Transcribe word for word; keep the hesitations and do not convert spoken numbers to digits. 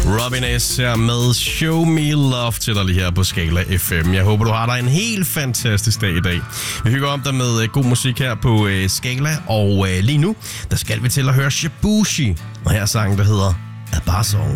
Robin S. her med Show Me Love til dig lige her på Skala F M. Jeg håber, du har dig en helt fantastisk dag i dag. Vi hygger om dig med uh, god musik her på uh, Skala, og uh, lige nu, der skal vi til at høre Shabushi. Og her er sangen, der hedder A Bar Song.